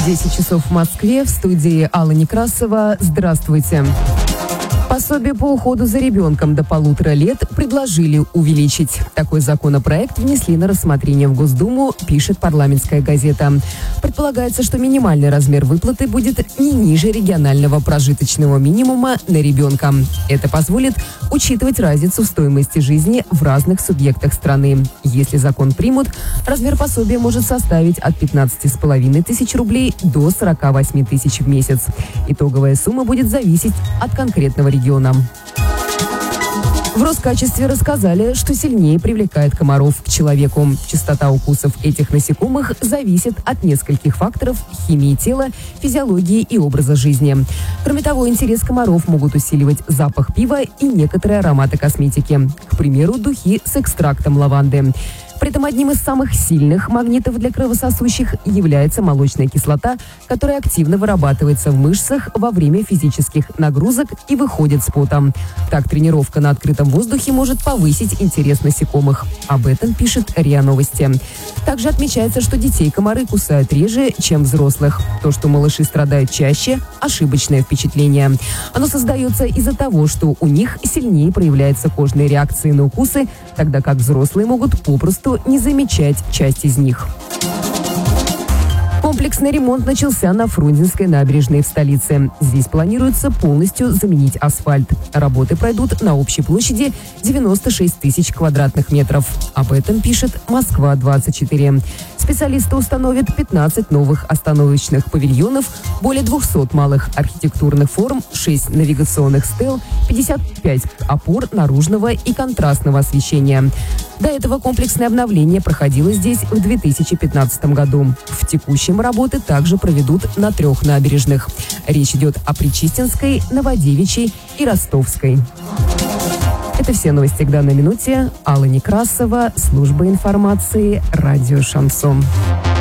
10 часов в Москве, в студии Алла Некрасова. Здравствуйте. Пособие по уходу за ребенком до 1,5 лет предложили увеличить. Такой законопроект внесли на рассмотрение в Госдуму, пишет «Парламентская газета». Предполагается, что минимальный размер выплаты будет не ниже регионального прожиточного минимума на ребенка. Это позволит учитывать разницу в стоимости жизни в разных субъектах страны. Если закон примут, размер пособия может составить от 15,5 тысяч рублей до 48 тысяч в месяц. Итоговая сумма будет зависеть от конкретного региона. В Роскачестве рассказали, что сильнее привлекает комаров к человеку. Частота укусов этих насекомых зависит от нескольких факторов: химии тела, физиологии и образа жизни. Кроме того, интерес комаров могут усиливать запах пива и некоторые ароматы косметики. К примеру, духи с экстрактом лаванды. При этом одним из самых сильных магнитов для кровососущих является молочная кислота, которая активно вырабатывается в мышцах во время физических нагрузок и выходит с потом. Так, тренировка на открытом воздухе может повысить интерес насекомых. Об этом пишет РИА Новости. Также отмечается, что детей комары кусают реже, чем взрослых. То, что малыши страдают чаще – ошибочное впечатление. Оно создается из-за того, что у них сильнее проявляются кожные реакции на укусы, тогда как взрослые могут попросту не замечать часть из них. Комплексный ремонт начался на Фрунзенской набережной в столице. Здесь планируется полностью заменить асфальт. Работы пройдут на общей площади 96 тысяч квадратных метров. Об этом пишет Москва-24. Специалисты установят 15 новых остановочных павильонов, более 200 малых архитектурных форм, 6 навигационных стел, 55 опор наружного и контрастного освещения. До этого комплексное обновление проходило здесь в 2015 году. В текущем работы также проведут на 3 набережных. Речь идет о Причистинской, Новодевичьей и Ростовской. Это все новости к данной минуте. Алла Некрасова, служба информации, радио «Шансон».